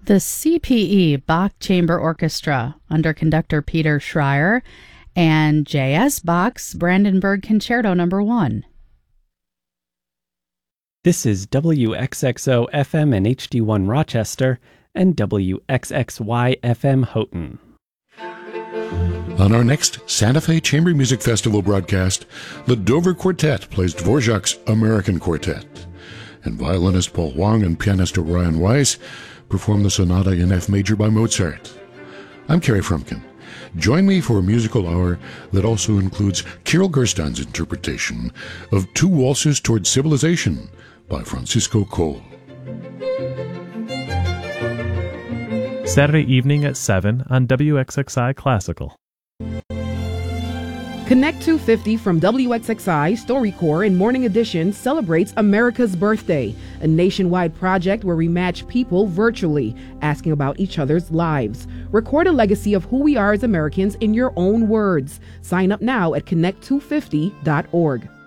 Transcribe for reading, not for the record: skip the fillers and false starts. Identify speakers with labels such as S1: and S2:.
S1: The CPE Bach Chamber Orchestra under conductor Peter Schreier and J.S. Bach's Brandenburg Concerto No. 1.
S2: This is WXXO FM and HD1 Rochester and WXXY FM Houghton.
S3: On our next Santa Fe Chamber Music Festival broadcast, the Dover Quartet plays Dvorak's American Quartet, and violinist Paul Wong and pianist Orion Weiss perform the Sonata in F major by Mozart. I'm Kerry Frumkin. Join me for a musical hour that also includes Kirill Gerstein's interpretation of Two Waltzes Toward Civilization by Francisco Cole.
S4: Saturday evening at 7 on WXXI Classical.
S5: Connect 250 from WXXI, StoryCorps, and Morning Edition celebrates America's Birthday, a nationwide project where we match people virtually, asking about each other's lives. Record a legacy of who we are as Americans in your own words. Sign up now at connect250.org.